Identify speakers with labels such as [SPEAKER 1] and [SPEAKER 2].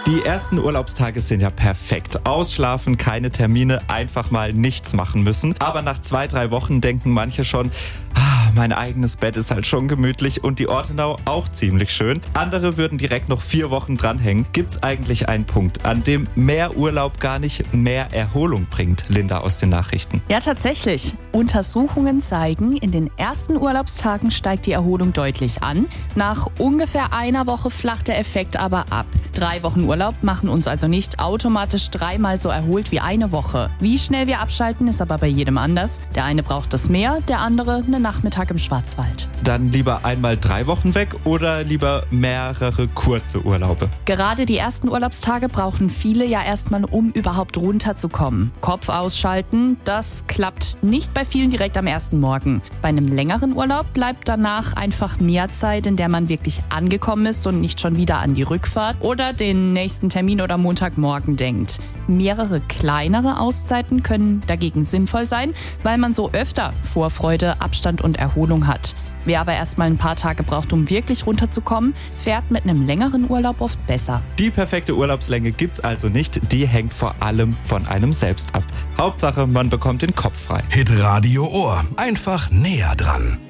[SPEAKER 1] Die ersten Urlaubstage sind ja perfekt. Ausschlafen, keine Termine, einfach mal nichts machen müssen. Aber nach 2-3 Wochen denken manche schon, mein eigenes Bett ist halt schon gemütlich und die Ortenau auch ziemlich schön. Andere würden direkt noch 4 Wochen dranhängen. Gibt's eigentlich einen Punkt, an dem mehr Urlaub gar nicht mehr Erholung bringt? Linda aus den Nachrichten.
[SPEAKER 2] Ja, tatsächlich. Untersuchungen zeigen, in den ersten Urlaubstagen steigt die Erholung deutlich an. Nach ungefähr einer Woche flacht der Effekt aber ab. 3 Wochen Urlaub machen uns also nicht automatisch 3-mal so erholt wie eine Woche. Wie schnell wir abschalten, ist aber bei jedem anders. Der eine braucht das mehr, der andere einen Nachmittag im Schwarzwald.
[SPEAKER 1] Dann lieber einmal 3 Wochen weg oder lieber mehrere kurze Urlaube?
[SPEAKER 2] Gerade die ersten Urlaubstage brauchen viele ja erstmal, um überhaupt runterzukommen. Kopf ausschalten, das klappt nicht bei vielen direkt am ersten Morgen. Bei einem längeren Urlaub bleibt danach einfach mehr Zeit, in der man wirklich angekommen ist und nicht schon wieder an die Rückfahrt oder den nächsten Termin oder Montagmorgen denkt. Mehrere kleinere Auszeiten können dagegen sinnvoll sein, weil man so öfter Vorfreude, Abstand und Erholung hat. Wer aber erstmal ein paar Tage braucht, um wirklich runterzukommen, fährt mit einem längeren Urlaub oft besser.
[SPEAKER 1] Die perfekte Urlaubslänge gibt's also nicht, die hängt vor allem von einem selbst ab. Hauptsache, man bekommt den Kopf frei.
[SPEAKER 3] Hitradio Ohr, einfach näher dran.